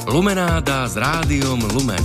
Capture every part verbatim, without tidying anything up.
Lumenáda s Rádiom Lumen.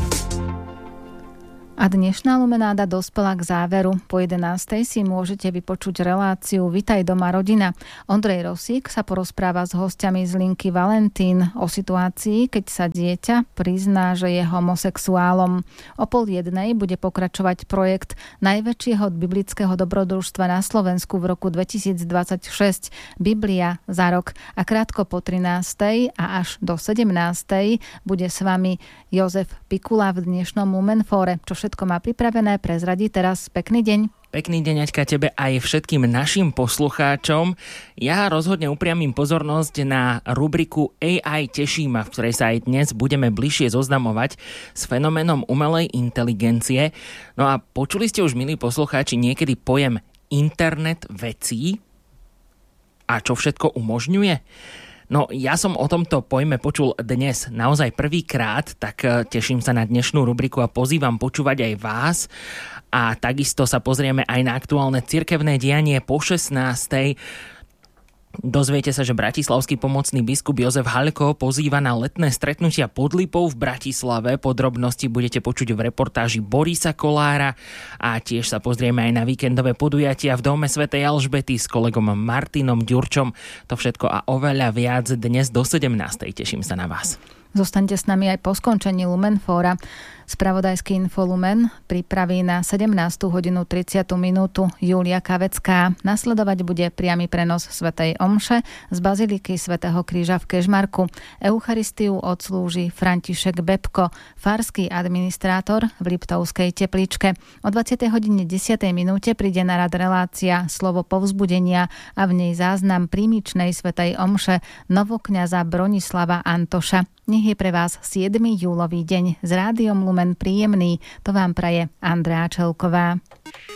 A dnešná Lumenáda dospela k záveru. Po jedenástej si môžete vypočuť reláciu Vitaj doma rodina. Ondrej Rosík sa porozpráva s hostiami z linky Valentín o situácii, keď sa dieťa prizná, že je homosexuálom. O pol jednej bude pokračovať projekt najväčšieho biblického dobrodružstva na Slovensku v roku dvetisícdvadsaťšesť Biblia za rok. A krátko po trinástej a až do sedemnástej bude s vami Jozef Pikula v dnešnom Lumenfóre. Čo všetko má pripravené, prezradí teraz. Pekný deň. Pekný deň, Aťka, tebe aj všetkým našim poslucháčom. Ja rozhodne upriamím pozornosť na rubriku á í Teší ma, v ktorej sa aj dnes budeme bližšie zoznamovať s fenoménom umelej inteligencie. No a počuli ste už, milí poslucháči, niekedy pojem internet vecí? A čo všetko umožňuje? No, ja som o tomto pojme počul dnes naozaj prvýkrát, tak teším sa na dnešnú rubriku a pozývam počúvať aj vás. A takisto sa pozrieme aj na aktuálne cirkevné dianie po šestnástej. Dozviete sa, že bratislavský pomocný biskup Jozef Haľko pozýva na letné stretnutia pod Lipou v Bratislave. Podrobnosti budete počuť v reportáži Borisa Kolára a tiež sa pozrieme aj na víkendové podujatia v dome svätej Alžbety s kolegom Martinom Ďurčom. To všetko a oveľa viac dnes do sedemnástej. Teším sa na vás. Zostaňte s nami aj po skončení Lumenfóra. Spravodajský Infolumen pripraví na sedemnástu hodinu tridsiatu minútu Julia Kavecká. Nasledovať bude priamy prenos svätej omše z Baziliky svätého Kríža v Kežmarku. Eucharistiu odslúži František Bebko, farský administrátor v Liptovskej Tepličke. O dvadsiatej hodine desiatej minúte príde na rad relácia Slovo povzbudenia a v nej záznam prímičnej svätej omše novokňaza Bronislava Antoša. Nech je pre vás siedmy júlový deň s Rádiom Lumen príjemný. To vám praje Andrea Čelková.